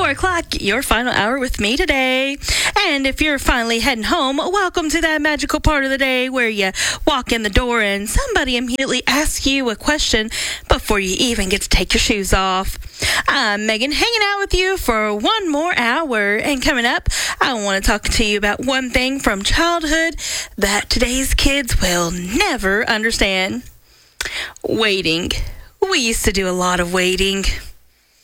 4 o'clock, your final hour with me today. And if you're finally heading home, welcome to that magical part of the day where you walk in the door and somebody immediately asks you a question before you even get to take your shoes off. I'm Megan, hanging out with you for one more hour. And coming up, I want to talk to you about one thing from childhood that today's kids will never understand. Waiting. We used to do a lot of waiting.